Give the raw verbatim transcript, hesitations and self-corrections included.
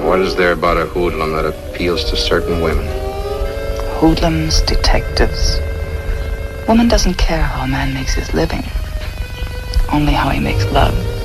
What is there about a hoodlum that appeals to certain women? Hoodlums, detectives. Woman doesn't care how a man makes his living, only how he makes love.